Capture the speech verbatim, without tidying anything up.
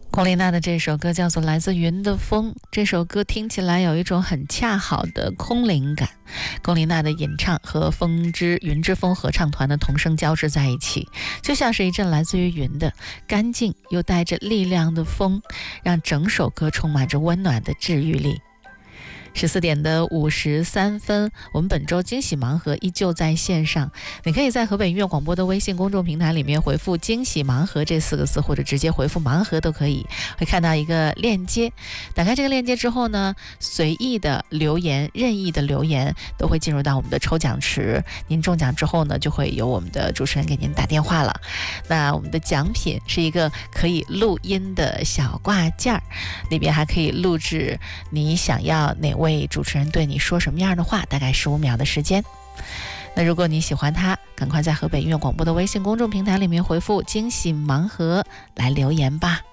龚琳娜的这首歌叫做《来自云的风》，这首歌听起来有一种很恰好的空灵感。龚琳娜的演唱和风之云之风合唱团的童声交织在一起，就像是一阵来自于云的干净又带着力量的风，让整首歌充满着温暖的治愈力。十四点的五十三分，我们本周惊喜盲盒依旧在线上，你可以在河北音乐广播的微信公众平台里面回复惊喜盲盒这四个字，或者直接回复盲盒都可以，会看到一个链接。打开这个链接之后呢，随意的留言，任意的留言都会进入到我们的抽奖池，您中奖之后呢，就会由我们的主持人给您打电话了。那我们的奖品是一个可以录音的小挂件，里边还可以录制你想要哪位主持人对你说什么样的话，大概十五秒的时间。那如果你喜欢他，赶快在河北音乐广播的微信公众平台里面回复惊喜盲盒来留言吧。